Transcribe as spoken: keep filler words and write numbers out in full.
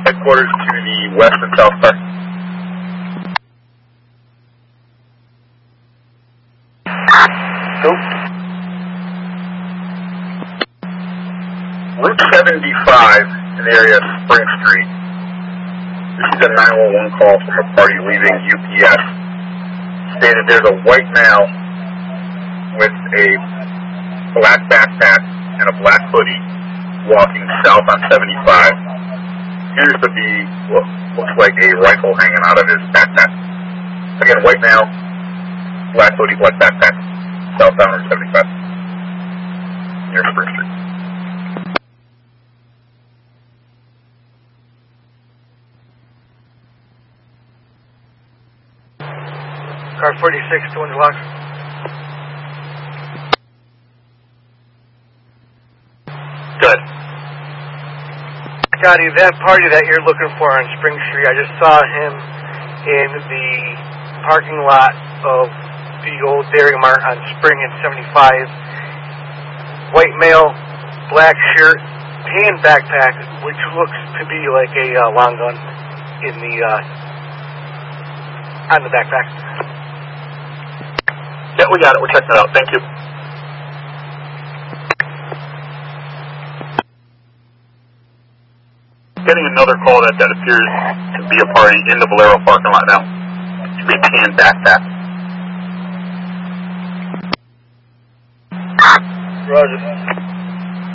Headquarters to the west and south side. Go. Route seventy-five in the area of Spring Street. This is a nine one one call from a party leaving U P S. Stated there's a white male with a black backpack and a black hoodie walking south on seventy-five. Appears to be what looks like a rifle hanging out of his backpack. Again, white male, black hoodie, black backpack, southbound Route seventy-five, near Spring Street. Car forty-six, two hundred blocks. Good. Scotty, that party that you're looking for on Spring Street, I just saw him in the parking lot of the old Dairy Mart on Spring and seventy-five. White male, black shirt, tan backpack, which looks to be like a uh, long gun in the uh, on the backpack. Yeah, we got it. We're checking it out. Thank you. Getting another call that that appears to be a party in the Valero parking lot now. It's a tan backpack. Roger.